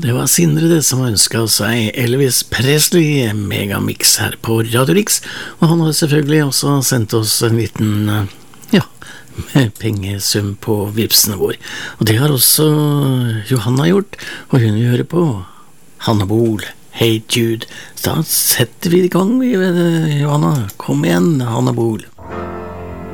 det var Sindre det som ønsket seg Elvis Presley Megamix her på Radio Rix, og han har selvfølgelig også sendt oss en liten, pengesum på vipsene vår, og det har også Johanna gjort, og hun gjør på Hanne Bol, Hey Jude. Da setter vi i gang, Johanna. Kom igjen, Hanne Bol.